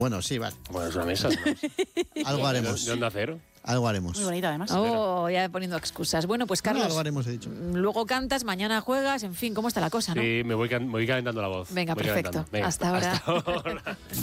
Bueno, sí, vale. Bueno, es una mesa. Algo haremos. ¿De Onda Cero? Algo haremos. Muy bonita, además. Oh, ya poniendo excusas. Bueno, pues Carlos, Algo haremos, he dicho. luego cantas, mañana juegas, en fin, ¿cómo está la cosa, no? Sí, me voy calentando la voz. Venga, Voy perfecto. calentando. Venga, Hasta ahora. Hasta ahora.